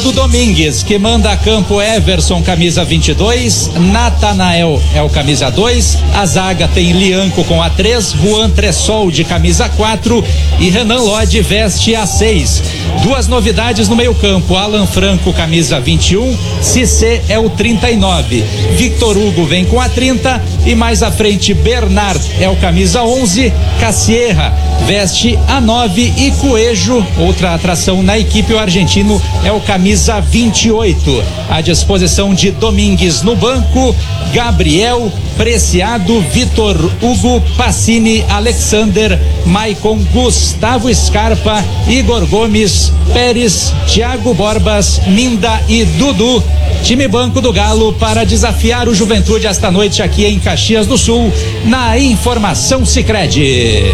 do Domingues, que manda a campo Everson, camisa 22, Natanael é o camisa 2, a zaga tem Lianco com a 3, Juan Tressol de camisa 4 e Renan Lodge veste a 6. Duas novidades no meio campo, Alan Franco camisa 21, Cissé é o 39, Victor Hugo vem com a 30 e mais à frente Bernard é o camisa 11, Cassierra veste a 9 e Coelho, outra atração na equipe, o argentino é o camisa 28. À disposição de Domingues no banco, Gabriel, Preciado, Vitor Hugo, Pacini, Alexander, Maicon, Gustavo Scarpa, Igor Gomes, Pérez, Thiago Borbas, Minda e Dudu. Time banco do Galo para desafiar o Juventude esta noite aqui em Caxias do Sul, na Informação Sicredi.